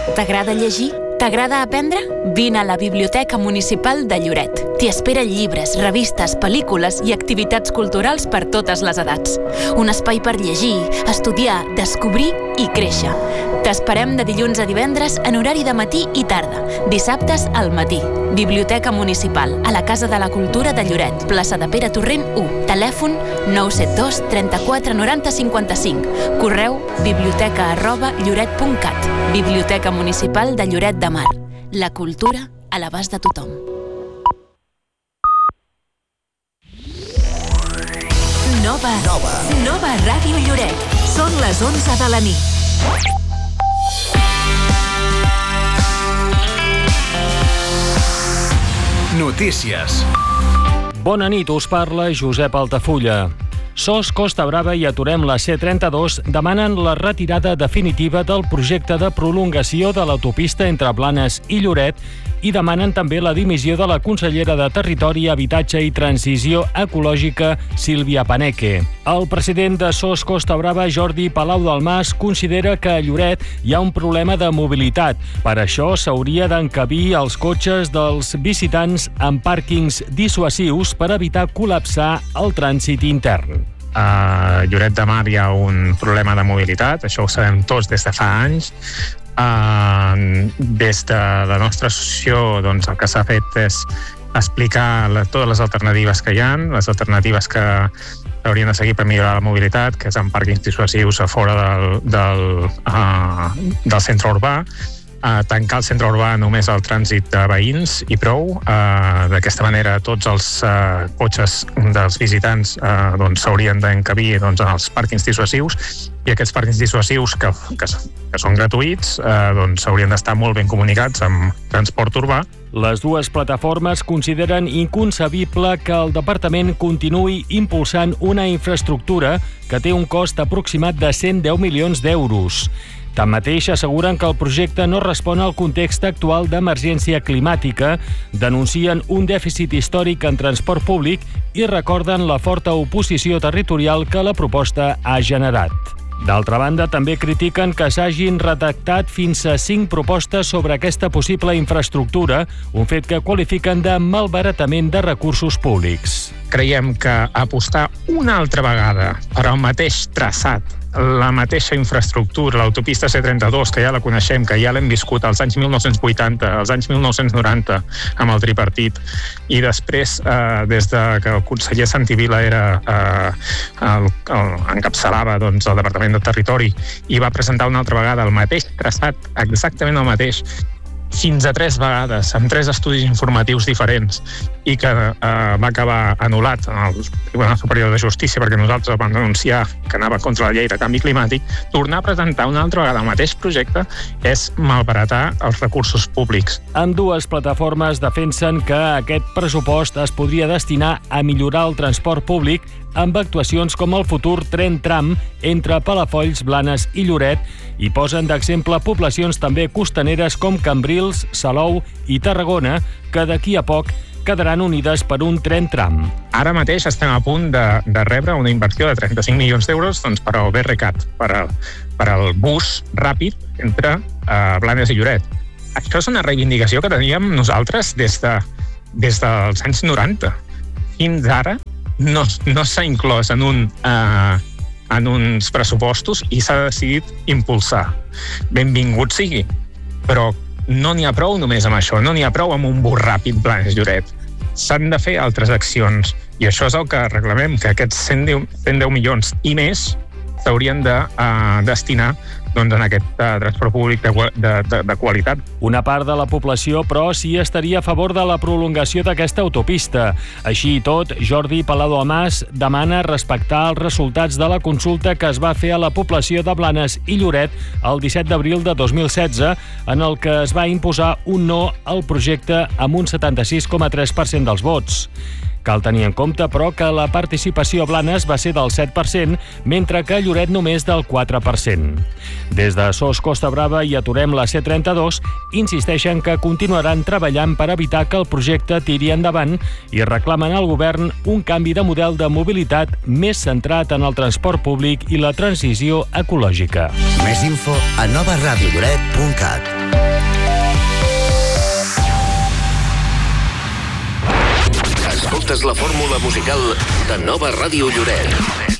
T'agrada llegir? T'agrada aprendre? Vine a la Biblioteca Municipal de Lloret. T'hi esperen llibres, revistes, pel·lícules i activitats culturals per totes les edats. Un espai per llegir, estudiar, descobrir i créixer. T'esperem de dilluns a divendres en horari de matí i tarda, dissabtes al matí. Biblioteca Municipal, a la Casa de la Cultura de Lloret, plaça de Pere Torrent 1, telèfon 972 34 90 55, correu biblioteca@lloret.cat. Biblioteca Municipal de Lloret de Mar. La cultura a l'abast de tothom. Nova Ràdio Lloret. Són les 11 de la nit. Notícies. Bona nit, us parla Josep Altafulla. SOS Costa Brava i Aturem la C32 demanen la retirada definitiva del projecte de prolongació de l'autopista entre Blanes i Lloret i demanen també la dimissió de la consellera de Territori, Habitatge i Transició Ecològica, Sílvia Paneque. El president de SOS Costa Brava, Jordi Palau del Mas, considera que a Lloret hi ha un problema de mobilitat. Per això s'hauria d'encabir els cotxes dels visitants en pàrquings dissuasius per evitar col·lapsar el trànsit intern. A Lloret de Mar hi ha un problema de mobilitat, això ho sabem tots des de fa anys. Des de la nostra associació, doncs, el que s'ha fet és explicar totes les alternatives que hi ha, les alternatives que haurien de seguir per millorar la mobilitat, que és en pàrquings dissuasius a fora del centre urbà, tancar el centre urbà només al trànsit de veïns i prou. D'aquesta manera tots els cotxes dels visitants s'haurien d'encabir en els pàrquings dissuasius, i aquests pàrquings dissuasius que són gratuïts s'haurien d'estar molt ben comunicats amb transport urbà. Les dues plataformes consideren inconcebible que el departament continuï impulsant una infraestructura que té un cost aproximat de 110 milions d'euros. Tanmateix, asseguren que el projecte no respon al context actual d'emergència climàtica, denuncien un dèficit històric en transport públic i recorden la forta oposició territorial que la proposta ha generat. D'altra banda, també critiquen que s'hagin redactat fins a 5 propostes sobre aquesta possible infraestructura, un fet que qualifiquen de malbaratament de recursos públics. Creiem que apostar una altra vegada per al mateix traçat, la mateixa infraestructura, l'autopista C32, que ja la coneixem, que ja l'hem viscut als anys 1980, als anys 1990, amb el tripartit, i després, des que el conseller Santi Vila encapçalava el Departament de Territori i va presentar una altra vegada el mateix traçat, exactament el mateix, fins a 3 vegades, amb 3 estudis informatius diferents, i que va acabar anul·lat en el Tribunal Superior de Justícia perquè nosaltres vam denunciar que anava contra la llei de canvi climàtic. Tornar a presentar una altra vegada el mateix projecte és malbaratar els recursos públics. Ambdues plataformes defensen que aquest pressupost es podria destinar a millorar el transport públic amb actuacions com el futur tren tram entre Palafolls, Blanes i Lloret, i posen d'exemple poblacions també costaneres com Cambrils, Salou i Tarragona, que d'aquí a poc quedaran unides per un tren tram. Ara mateix estem a punt de rebre una inversió de 35 milions d'euros per al BRCAT, per al bus ràpid entre Blanes i Lloret. Això és una reivindicació que teníem nosaltres des dels anys 90. Fins ara no s'ha inclòs en uns pressupostos i s'ha decidit impulsar. Benvingut sigui, però no n'hi ha prou només amb això, no n'hi ha prou amb un bus ràpid Blanes-Lloret. S'han de fer altres accions, i això és el que reclamem, que aquests 110 milions i més s'haurien de destinar en aquest transport públic de qualitat. Una part de la població, però, sí estaria a favor de la prolongació d'aquesta autopista. Així i tot, Jordi Palau del Mas demana respectar els resultats de la consulta que es va fer a la població de Blanes i Lloret el 17 d'abril de 2016, en el que es va imposar un no al projecte amb un 76,3% dels vots. Cal tenir en compte, però, que la participació a Blanes va ser del 7%, mentre que a Lloret només del 4%. Des de SOS Costa Brava i Aturem la C32 insisteixen que continuaran treballant per evitar que el projecte tiri endavant i reclamen al govern un canvi de model de mobilitat més centrat en el transport públic i la transició ecològica. Més info a novaradiolloret.cat. Escoltes la fórmula musical de Nova Ràdio Lloret.